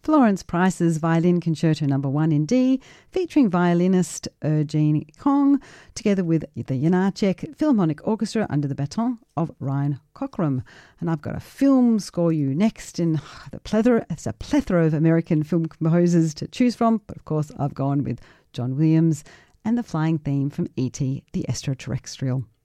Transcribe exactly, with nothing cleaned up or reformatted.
Florence Price's Violin Concerto Number One in D, featuring violinist Eugene Kong, together with the Janacek Philharmonic Orchestra under the baton of Ryan Cockram. And I've got a film score you next in the plethora. It's a plethora of American film composers to choose from, but of course I've gone with John Williams and the flying theme from E T the Extraterrestrial.